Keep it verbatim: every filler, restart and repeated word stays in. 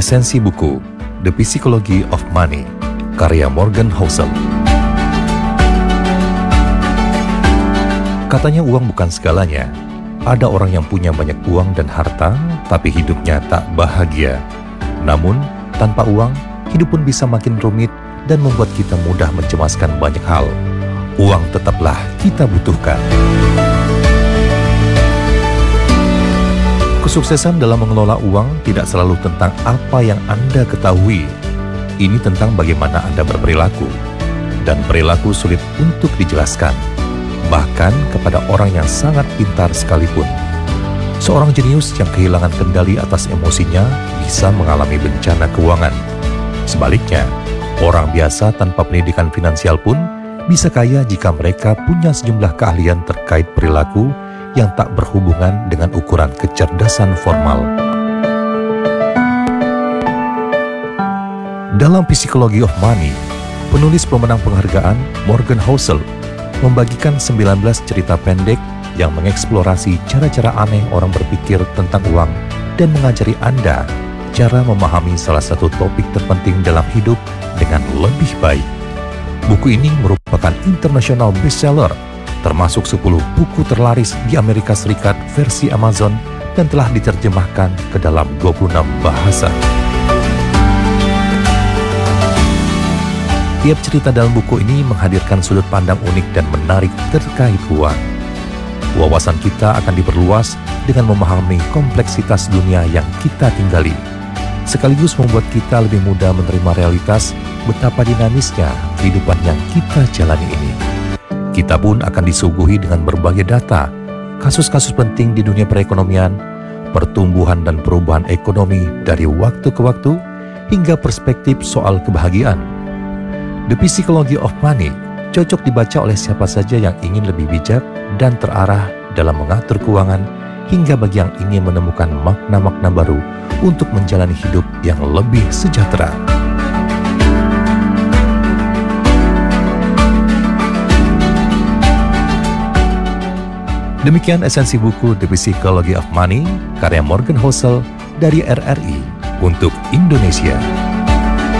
Esensi buku The Psychology of Money, karya Morgan Housel. Katanya uang bukan segalanya. Ada orang yang punya banyak uang dan harta, tapi hidupnya tak bahagia. Namun, tanpa uang, hidup pun bisa makin rumit dan membuat kita mudah mencemaskan banyak hal. Uang tetaplah kita butuhkan. Kesuksesan dalam mengelola uang tidak selalu tentang apa yang Anda ketahui. Ini tentang bagaimana Anda berperilaku. Dan perilaku sulit untuk dijelaskan, bahkan kepada orang yang sangat pintar sekalipun. Seorang jenius yang kehilangan kendali atas emosinya bisa mengalami bencana keuangan. Sebaliknya, orang biasa tanpa pendidikan finansial pun bisa kaya jika mereka punya sejumlah keahlian terkait perilaku yang tak berhubungan dengan ukuran kecerdasan formal. Dalam Psychology of Money, penulis pemenang penghargaan Morgan Housel membagikan sembilan belas cerita pendek yang mengeksplorasi cara-cara aneh orang berpikir tentang uang dan mengajari Anda cara memahami salah satu topik terpenting dalam hidup dengan lebih baik. Buku ini merupakan international bestseller, termasuk sepuluh buku terlaris di Amerika Serikat versi Amazon dan telah diterjemahkan ke dalam dua puluh enam bahasa. Tiap cerita dalam buku ini menghadirkan sudut pandang unik dan menarik terkait uang. Wawasan kita akan diperluas dengan memahami kompleksitas dunia yang kita tinggali, sekaligus membuat kita lebih mudah menerima realitas betapa dinamisnya kehidupan yang kita jalani ini. Kita pun akan disuguhi dengan berbagai data, kasus-kasus penting di dunia perekonomian, pertumbuhan dan perubahan ekonomi dari waktu ke waktu, hingga perspektif soal kebahagiaan. The Psychology of Money cocok dibaca oleh siapa saja yang ingin lebih bijak dan terarah dalam mengatur keuangan, hingga bagi yang ingin menemukan makna-makna baru untuk menjalani hidup yang lebih sejahtera. Demikian esensi buku The Psychology of Money, karya Morgan Housel dari R R I untuk Indonesia.